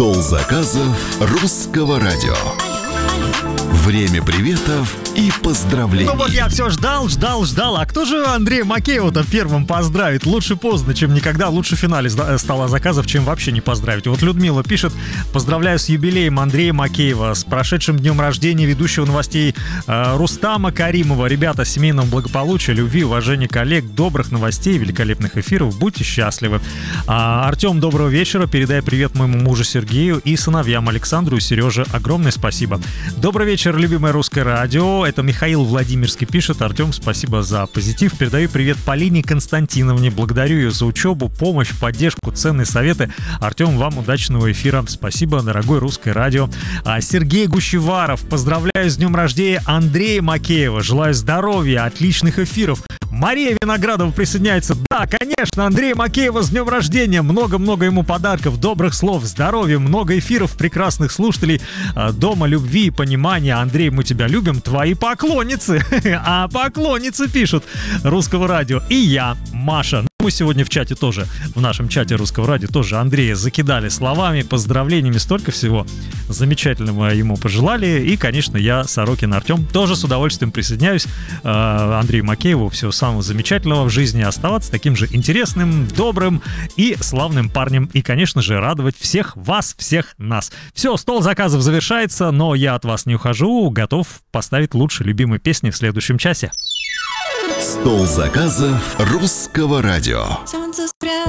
Стол заказов русского радио. Время приветов и поздравлений. Ну вот я все ждал. А кто же Андрея Макеева-то первым поздравит? Лучше поздно, чем никогда. Лучше в финале стола заказов, чем вообще не поздравить. Вот Людмила пишет: поздравляю с юбилеем Андрея Макеева, с прошедшим днем рождения ведущего новостей Рустама Каримова. Ребята, семейного благополучия, любви, уважения коллег, добрых новостей, великолепных эфиров. Будьте счастливы. Артем, доброго вечера. Передай привет моему мужу Сергею и сыновьям Александру и Сереже. Огромное спасибо. Добрый вечер, любимое русское радио. Это Михаил Владимирский пишет. Артем, спасибо за позитив. Передаю привет Полине Константиновне. Благодарю ее за учебу, помощь, поддержку, ценные советы. Артем, вам удачного эфира. Спасибо, дорогое русское радио. Сергей Гущеваров. Поздравляю с днем рождения Андрея Макеева. Желаю здоровья, отличных эфиров. Мария Виноградова присоединяется. Да, конечно, Андрея Макеева с днем рождения. Много-много ему подарков, добрых слов, здоровья, много эфиров, прекрасных слушателей, дома, любви и понимания. Андрей, мы тебя любим, твои поклонницы. А поклонницы пишут русского радио. И я, Маша. Мы сегодня в чате тоже, в нашем чате русского радио тоже Андрея закидали словами, поздравлениями, столько всего замечательного ему пожелали. И, конечно, я, Сорокин Артем, тоже с удовольствием присоединяюсь. Андрею Макееву всего самого замечательного в жизни, оставаться таким же интересным, добрым и славным парнем. И, конечно же, радовать всех вас, всех нас. Все, стол заказов завершается, но я от вас не ухожу, готов поставить лучшие любимые песни в следующем часе. Стол заказов русского радио. Солнце спряталось